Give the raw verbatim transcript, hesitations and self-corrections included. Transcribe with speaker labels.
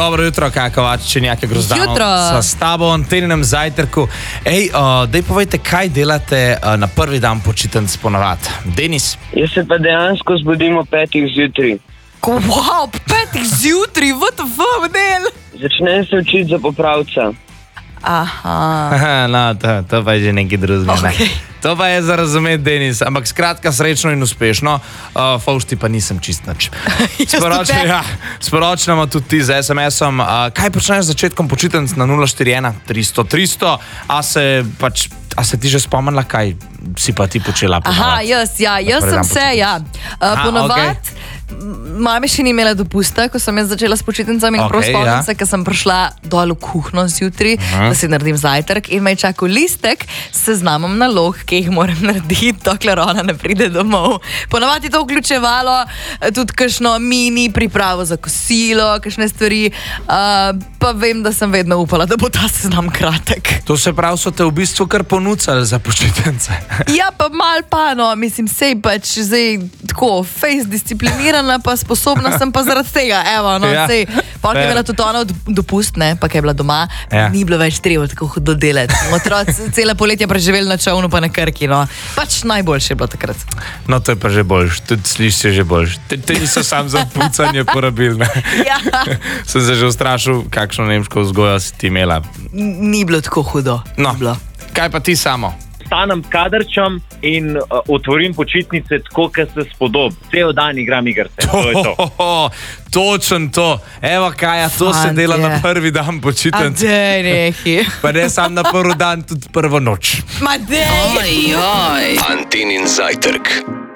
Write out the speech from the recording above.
Speaker 1: Dobro jutro, Kakovačič, Njake Grozdano.
Speaker 2: Jutro.
Speaker 1: S tabo v Anteninem zajtrku. Ej, uh, dej povejte, kaj delate uh, na prvi dan počitnic ponavadi? Denis?
Speaker 3: Jaz se pa dejansko zbudim ob petih zjutraj.
Speaker 2: Wow, petih zjutraj, what the fuck, del?
Speaker 3: Začnem se učiti za popravca.
Speaker 2: Aha.
Speaker 1: No, to, to pa je že nekaj drugega.
Speaker 2: Okay.
Speaker 1: To pa je za razumeti, Denis. Ampak skratka, srečno in uspešno. Uh, Faušti pa nisem čist nič. Sporočamo ja, sporočamo tudi ti z es em esom. Uh, kaj počneš z začetkom počitnic na nula štiri ena tristo tristo? A se pač... A se ti že spomnila, kaj si pa ti počela ponavadi?
Speaker 2: Aha, jaz, ja, jaz sem se, ja. Uh, ponavadi, okay. Mama še ni imela dopusta, ko sem jaz začela s počitnicami in
Speaker 1: Okay,
Speaker 2: prav spomnim
Speaker 1: ja.
Speaker 2: se, ker sem prišla dol v kuhno zjutraj, da si naredim zajtrk in me je čakal listek s seznamom nalog, ki jih moram narediti, dokler ona ne pride domov. Ponavadi je to vključevalo tudi kakšno mini pripravo za kosilo, kakšne stvari, uh, pa vem, da sem vedno upala, da bo ta seznam kratek.
Speaker 1: To se pravi, so te v bistvu kar ponucali za počitnice.
Speaker 2: Ja, pa mal pa, no, mislim, sej pač zdaj tako, face disciplinirana, pa sposobna sem pa zaradi tega, evo, no,
Speaker 1: Ja.
Speaker 2: sej. Polk je imela tudi ona dopust, ne, pa ki je bila doma,
Speaker 1: Ja.
Speaker 2: ni bilo več treba tako hudo delati. Otroci cele poletje preživeli na čovnu pa na Krki, no. Pač najboljše je bilo takrat.
Speaker 1: No, to je pa že boljš, tudi slišiš že boljš. Te, te niso sam za pucanje porabili, ne?
Speaker 2: Ja,
Speaker 1: Sem se že ustrašil, kakšno nemško vzgojo si ti imela.
Speaker 2: ni bilo tako hudo.
Speaker 1: No,
Speaker 2: Ni bilo.
Speaker 1: kaj pa ti samo?
Speaker 4: Stanem kadrčam in uh, otvorim počitnice tako, kot se spodob. Cel dan igram igrice. To je to.
Speaker 1: Oh, točen to. Evo, Kaja, to se
Speaker 2: Fantje.
Speaker 1: dela na prvi dan
Speaker 2: A
Speaker 1: počitnic.
Speaker 2: dej, nehi.
Speaker 1: Pa ne sam na prvi dan, tudi prvo noč.
Speaker 2: Ma dej.
Speaker 5: Antenin zajtrk.